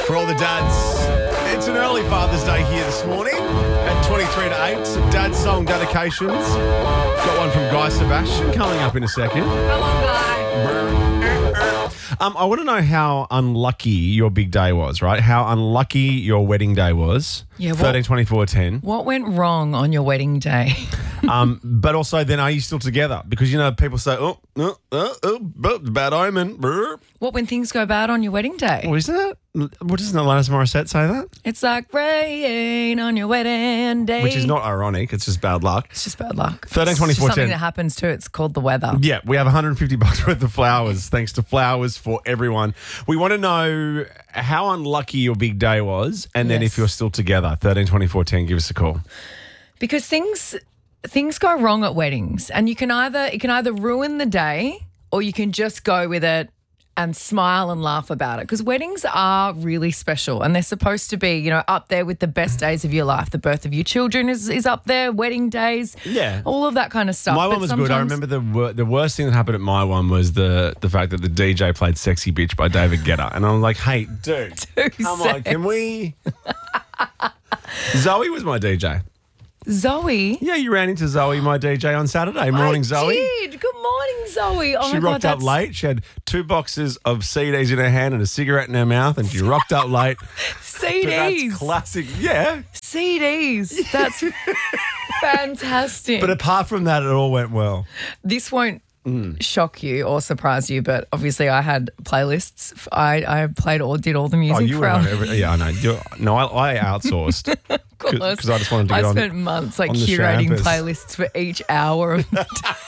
For all the dads, it's an early Father's Day here this morning at 23 to 8. Some dad song dedications. Got one from Guy Sebastian coming up in a second. Come on, Guy. I want to know how unlucky your big day was, right? How unlucky your wedding day was. Yeah, 13, 24, 10. What went wrong on your wedding day? But also then are you still together? Because, you know, people say, bad omen. Brr. What when things go bad on your wedding day? Oh, isn't it? What doesn't Alanis Morissette say that? It's like rain on your wedding day. Which is not ironic. It's just bad luck. It's just bad luck. 13, It's 24, just something 10. that happens too. It's called the weather. Yeah, we have $150 worth of flowers, thanks to Flowers for Everyone. We want to know how unlucky your big day was, and then Yes. if you're still together. 13, 24, 10, give us a call. Because things go wrong at weddings, and it can either ruin the day or you can just go with it and smile and laugh about it, because weddings are really special and they're supposed to be, you know, up there with the best days of your life. The birth of your children is up there, wedding days, Yeah. all of that kind of stuff. My But one was good. I sometimes- remember the worst thing that happened at my one was the fact that the DJ played Sexy Bitch by David Guetta. And I'm like, hey, dude, come on, can we? Zoe was my DJ. Zoe. Yeah, you ran into Zoe, my DJ, on Saturday. Morning, I Zoe. did. Good morning, Zoe. Oh She my God, rocked up late. She had 2 boxes of CDs in her hand and a cigarette in her mouth, and she rocked up late. But CDs. that's classic. Yeah. CDs. That's fantastic. But apart from that, it all went well. This won't shock you or surprise you, but obviously I had playlists. I did all the music Oh, you for were our on every. Yeah, I know. I outsourced course. because I just wanted to get I on. spent months like on the curating champers. playlists for each hour of the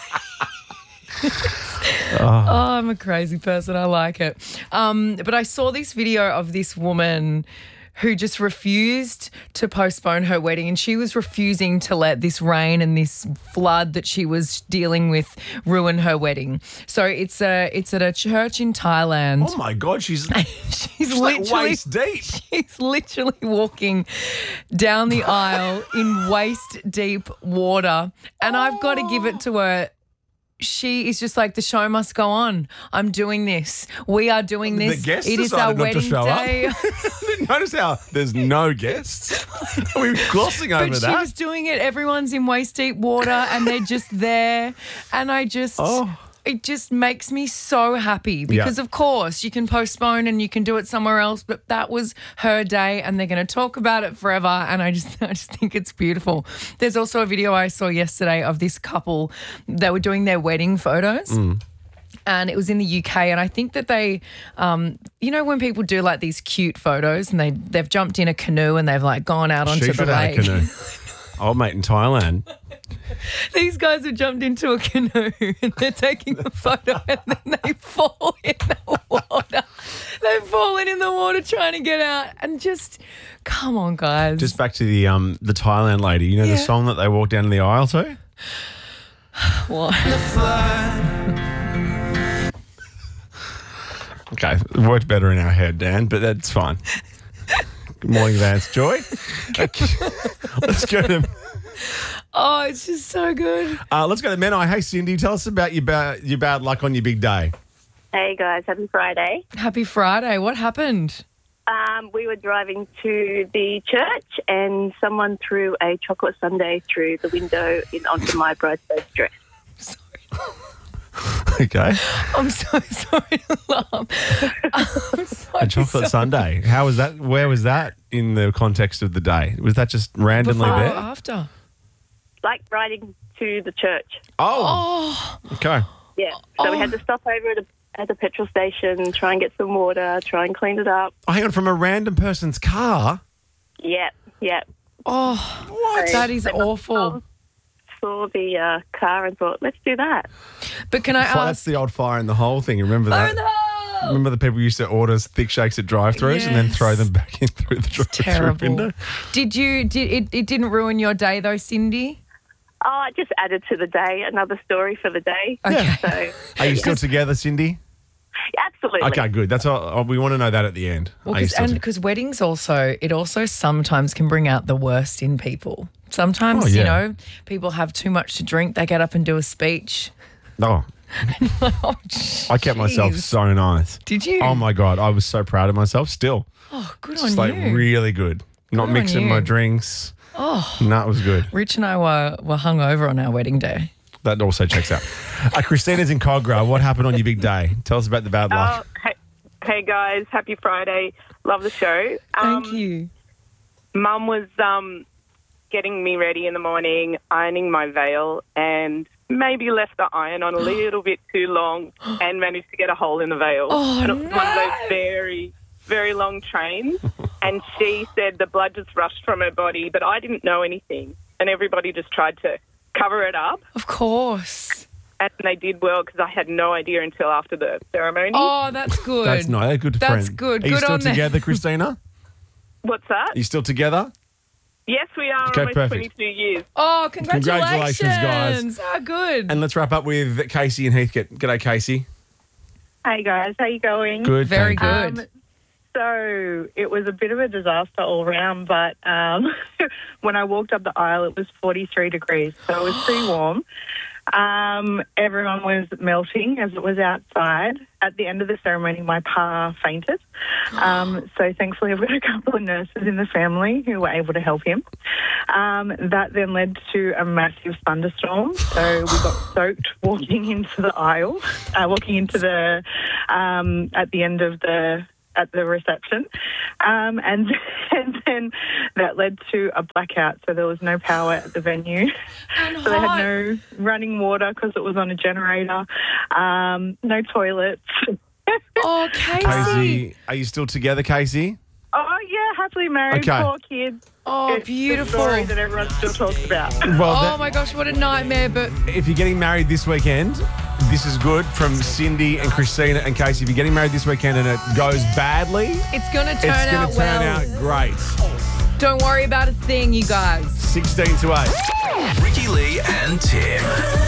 day. Oh, I'm a crazy person. I like it. But I saw this video of this woman who just refused to postpone her wedding, and she was refusing to let this rain and this flood that she was dealing with ruin her wedding. So it's at a church in Thailand. Oh my God, she's She's like literally waist deep. She's literally walking down the aisle in waist deep water, and I've got to give it to her. She is just like, the show must go on. I'm doing this. We are doing this. The guests It is our decided not to wedding show day. up. Notice how there's no guests. Are we glossing over But she that? was doing it. Everyone's in waist deep water and they're just there. And it just makes me so happy because, of course, you can postpone and you can do it somewhere else. But that was her day and they're going to talk about it forever. And I just think it's beautiful. There's also a video I saw yesterday of this couple. They were doing their wedding photos. And it was in the UK, and I think that they, you know, when people do like these cute photos and they've jumped in a canoe and they've like gone out onto She the should have had a lake. canoe. Old mate in Thailand. These guys have jumped into a canoe and they're taking a photo and then they fall in the water. They've fallen in the water trying to get out, and just come on, guys. Just back to the Thailand lady. You know the song that they walk down the aisle to? What? Okay, it worked better in our head, Dan, but that's fine. Good morning, Vance Joy. Okay. Let's go to Oh, it's just so good. let's go to Menai. Hey, Cindy, tell us about your bad luck on your big day. Hey guys, happy Friday. Happy Friday. What happened? We were driving to the church and someone threw a chocolate sundae through the window onto my bridesmaid's dress. Okay. I'm so sorry to laugh. I'm so A chocolate sundae. How was that? Where was that in the context of the day? Was that just randomly Before or there? after? Like riding to the church. Oh. Okay. Yeah. So we had to stop over at the petrol station, try and get some water, try and clean it up. Oh, hang on, from a random person's car? Yeah, yeah. Oh, What? that is They must awful. have saw the car and thought, let's do that. But can I That's ask? the old fire in the hole thing. Remember that? Remember the people used to order thick shakes at drive-thrus and then Yes. throw them back in through the drive-thru Terrible. window? Did it didn't ruin your day though, Cindy? Oh, it just added to the day, another story for the day. Okay. So, Are you still together, Cindy? absolutely. Okay, good. That's all. We want to know that at the end. Well, Are you still together? because weddings also sometimes can bring out the worst in people. Sometimes, Oh, yeah. you know, people have too much to drink. They get up and do a speech. Oh, I kept myself so nice. Did you? Oh, my God. I was so proud of myself still. Oh, good Just on like you. really good. Not on mixing you. my drinks. Oh. No, it was good. Rich and I were hungover on our wedding day. That also checks out. Christina's in Cogra. What happened on your big day? Tell us about the bad luck. Hey guys, happy Friday. Love the show. Thank you. Mum was getting me ready in the morning, ironing my veil, and maybe left the iron on a little bit too long and managed to get a hole in the veil. Oh, and it was one of those very, very long trains. And she said the blood just rushed from her body, but I didn't know anything. And everybody just tried to cover it up. Of course. And they did well because I had no idea until after the ceremony. Oh, that's good. That's nice. Good That's friend. good. Are you Good still on them. together, Christina? What's that? Are you still together? Yes, we are. Okay, almost perfect. 22 years. Oh, congratulations. Congratulations, guys. Oh, good. And let's wrap up with Casey and Heathcote. G'day, Casey. Hey guys, how you going? Good. Very thank you. good. So it was a bit of a disaster all round, but when I walked up the aisle, it was 43 degrees, so it was pretty warm. Everyone was melting as it was outside. At the end of the ceremony, my pa fainted. So thankfully, I've got a couple of nurses in the family who were able to help him. That then led to a massive thunderstorm. So we got soaked walking into the aisle, walking into the at the end of at the reception. And then that led to a blackout. So there was no power at the venue. So they had no running water because it was on a generator, no toilets. Oh, Casey. Casey, are you still together, Casey? Oh, yeah, happily married, Okay. 4 kids. Oh, It's beautiful. the story that everyone still talks about. Well, Oh, my gosh, what a nightmare. But if you're getting married this weekend, this is good from Cindy and Christina and Casey. If you're getting married this weekend and it goes badly, it's going to it's turn going out to turn well. out great. Don't worry about a thing, you guys. 16-8. Ricky Lee and Tim.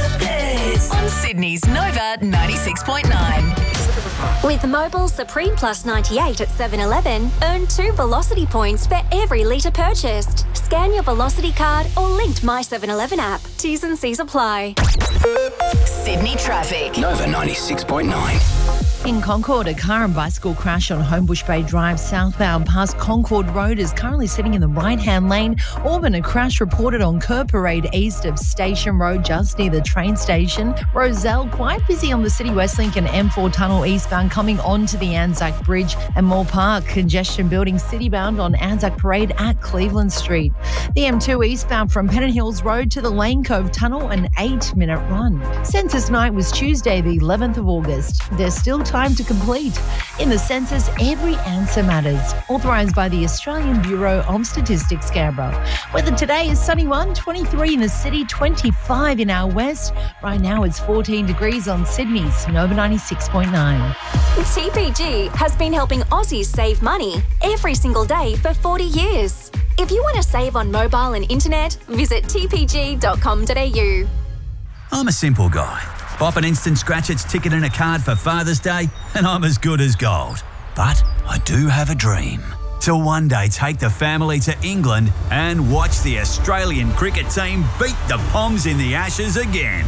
On Sydney's Nova 96.9. With Mobile Supreme Plus 98 at 7-Eleven, earn 2 Velocity points for every litre purchased. Scan your Velocity card or linked My 7-Eleven app. T's and C's apply. Sydney traffic. Nova 96.9. In Concord, a car and bicycle crash on Homebush Bay Drive southbound past Concord Road is currently sitting in the right-hand lane. Auburn, a crash reported on Kerr Parade east of Station Road, just near the train station. Roselle, quite busy on the City West Link and M4 tunnel eastbound coming onto the Anzac Bridge. And Moore Park, congestion building citybound on Anzac Parade at Cleveland Street. The M2 eastbound from Pennant Hills Road to the Lane Cove Tunnel, an 8-minute run. Census night was Tuesday, the 11th of August. There's still time to complete. In the census, every answer matters. Authorised by the Australian Bureau of Statistics, Canberra. Weather today is sunny 23 in the city, 25 in our west. Right now it's 14 degrees on Sydney's Nova 96.9. TPG has been helping Aussies save money every single day for 40 years. If you want to save on mobile and internet, visit tpg.com.au. I'm a simple guy. Pop an Instant Scratch-Its ticket and a card for Father's Day, and I'm as good as gold. But I do have a dream. To one day take the family to England and watch the Australian cricket team beat the Poms in the Ashes again.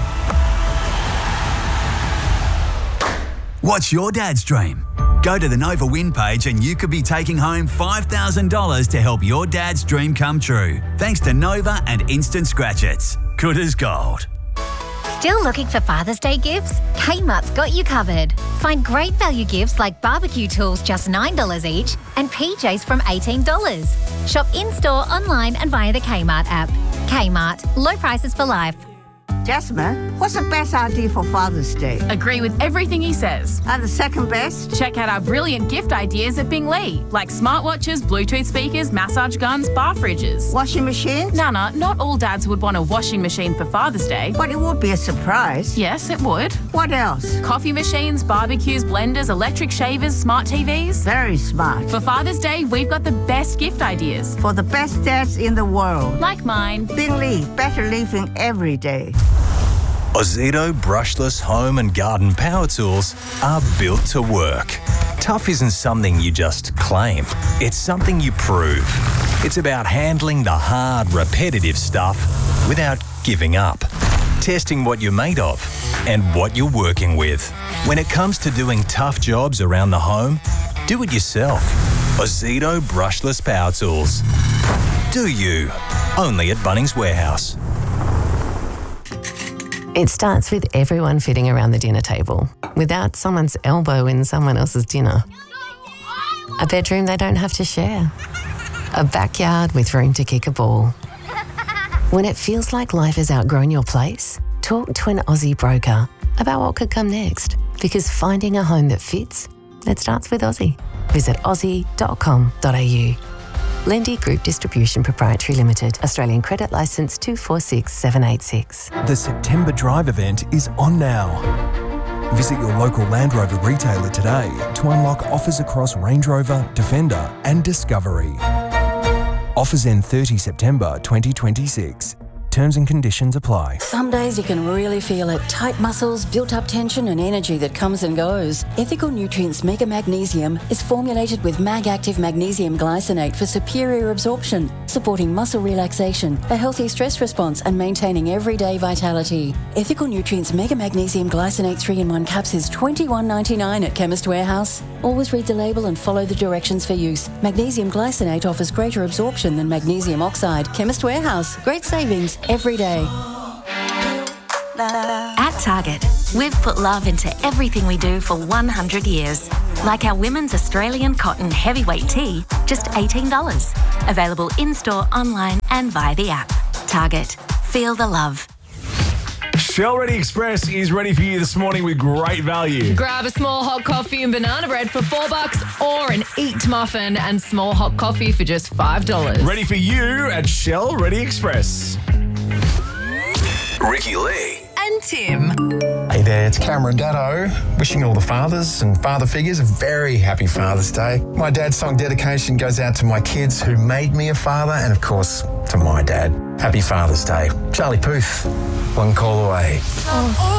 What's your dad's dream? Go to the Nova Win page and you could be taking home $5,000 to help your dad's dream come true. Thanks to Nova and Instant Scratch-Its. Good as gold. Still looking for Father's Day gifts? Kmart's got you covered. Find great value gifts like barbecue tools just $9 each and PJs from $18. Shop in-store, online and via the Kmart app. Kmart, low prices for life. Jasmine, what's the best idea for Father's Day? Agree with everything he says. And the second best? Check out our brilliant gift ideas at Bing Lee, like smartwatches, Bluetooth speakers, massage guns, bar fridges. Washing machines? Nana, not all dads would want a washing machine for Father's Day. But it would be a surprise. Yes, it would. What else? Coffee machines, barbecues, blenders, electric shavers, smart TVs. Very smart. For Father's Day, we've got the best gift ideas. For the best dads in the world. Like mine. Bing Lee, better living every day. Ozito brushless home and garden power tools are built to work. Tough isn't something you just claim. It's something you prove. It's about handling the hard, repetitive stuff without giving up. Testing what you're made of and what you're working with. When it comes to doing tough jobs around the home, do it yourself. Ozito Brushless Power Tools. Do you? Only at Bunnings Warehouse. It starts with everyone fitting around the dinner table without someone's elbow in someone else's dinner. A bedroom they don't have to share. A backyard with room to kick a ball. When it feels like life has outgrown your place, talk to an Aussie broker about what could come next. Because finding a home that fits, it starts with Aussie. Visit aussie.com.au. Lendy Group Distribution Proprietary Limited. Australian Credit Licence 246786. The September Drive event is on now. Visit your local Land Rover retailer today to unlock offers across Range Rover, Defender and Discovery. Offers end 30 September 2026. Terms and conditions apply. Some days you can really feel it. Tight muscles, built-up tension and energy that comes and goes. Ethical Nutrients Mega Magnesium is formulated with Mag-Active Magnesium Glycinate for superior absorption, supporting muscle relaxation, a healthy stress response and maintaining everyday vitality. Ethical Nutrients Mega Magnesium Glycinate 3-in-1 caps is $21.99 at Chemist Warehouse. Always read the label and follow the directions for use. Magnesium glycinate offers greater absorption than magnesium oxide. Chemist Warehouse. Great savings every day. At Target, we've put love into everything we do for 100 years. Like our women's Australian cotton heavyweight tee, just $18. Available in-store, online and via the app. Target. Feel the love. Shell Ready Express is ready for you this morning with great value. Grab a small hot coffee and banana bread for $4 or an Eat muffin and small hot coffee for just $5. Ready for you at Shell Ready Express. Ricky Lee. And Tim. Hey there, it's Cameron Daddo, wishing all the fathers and father figures a very happy Father's Day. My dad's song dedication goes out to my kids who made me a father and, of course, to my dad. Happy Father's Day. Charlie Puth, One Call Away.